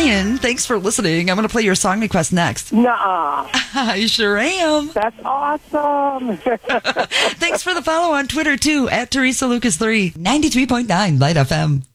Ryan, thanks for listening. I'm going to play your song request next. Nuh-uh. I sure am. That's awesome. Thanks for the follow on Twitter, too, at Teresa Lucas 3, 93.9 Light FM.